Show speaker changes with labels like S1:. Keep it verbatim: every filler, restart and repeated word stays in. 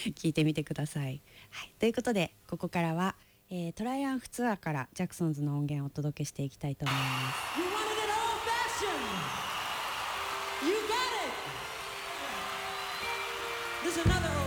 S1: 聞いてみてください。はい、ということでここからは、えー、トライアンフツアーからジャクソンズの音源をお届けしていきたいと思います。
S2: You wanted it old fashioned. You got it. This is another